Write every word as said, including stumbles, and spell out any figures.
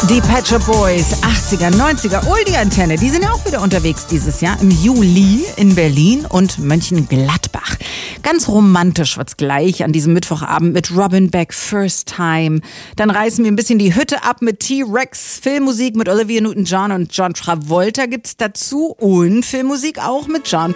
Die Pet Shop Boys, achtziger, neunziger, Oldie-Antenne, die sind ja auch wieder unterwegs dieses Jahr im Juli in Berlin und Mönchengladbach. Ganz romantisch wird's gleich an diesem Mittwochabend mit Robin Beck, First Time. Dann reißen wir ein bisschen die Hütte ab mit T-Rex, Filmmusik mit Olivia Newton-John und John Travolta gibt's dazu und Filmmusik auch mit John